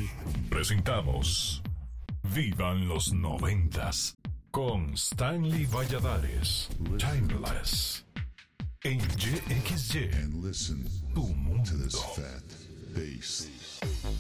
Presentamos Vivan los 90s con Stanley Valladares. Timeless. En YXY, And listen tu mundo. to this fat bass.